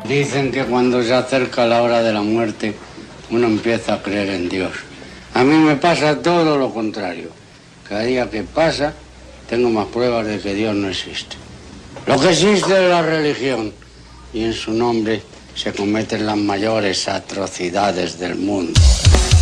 Dicen que cuando se acerca la hora de la muerte, uno empieza a creer en Dios. A mí me pasa todo lo contrario. Cada día que pasa, tengo más pruebas de que Dios no existe. Lo que existe es la religión, y en su nombre se cometen las mayores atrocidades del mundo.